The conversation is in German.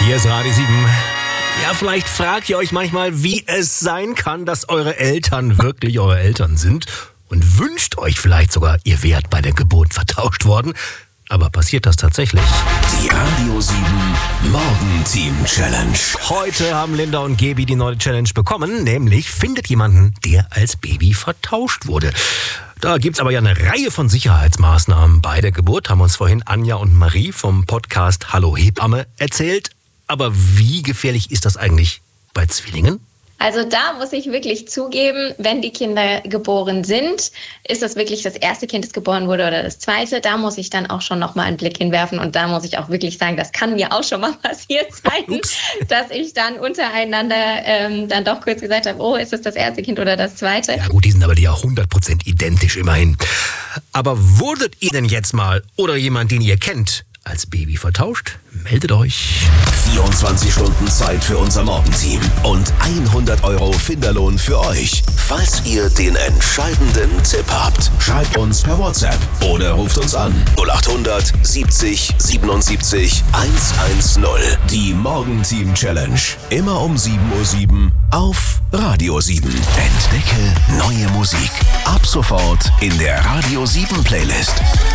Hier ist Radio 7. Ja, vielleicht fragt ihr euch manchmal, wie es sein kann, dass eure Eltern wirklich eure Eltern sind und wünscht euch vielleicht sogar, ihr wärt bei der Geburt vertauscht worden. Aber passiert das tatsächlich? Die Radio 7 Morgenteam Challenge. Heute haben Linda und Gebi die neue Challenge bekommen, nämlich findet jemanden, der als Baby vertauscht wurde. Da gibt's aber ja eine Reihe von Sicherheitsmaßnahmen bei der Geburt, haben uns vorhin Anja und Marie vom Podcast Hallo Hebamme erzählt. Aber wie gefährlich ist das eigentlich bei Zwillingen? Also da muss ich wirklich zugeben, wenn die Kinder geboren sind, ist das wirklich das erste Kind, das geboren wurde oder das zweite, da muss ich dann auch schon nochmal einen Blick hinwerfen und da muss ich auch wirklich sagen, das kann mir auch schon mal passiert sein, dass ich dann untereinander dann doch kurz gesagt habe, oh, ist es das erste Kind oder das zweite? Ja gut, die sind aber ja 100% identisch immerhin. Aber wurdet ihr denn jetzt mal oder jemand, den ihr kennt, als Baby vertauscht? Meldet euch. 24 Stunden Zeit für unser Morgenteam und 100 € Finderlohn für euch. Falls ihr den entscheidenden Tipp habt, schreibt uns per WhatsApp oder ruft uns an. 0800 70 77 110. Die Morgenteam Challenge. Immer um 7:07 Uhr auf Radio 7. Entdecke neue Musik. Ab sofort in der Radio 7 Playlist.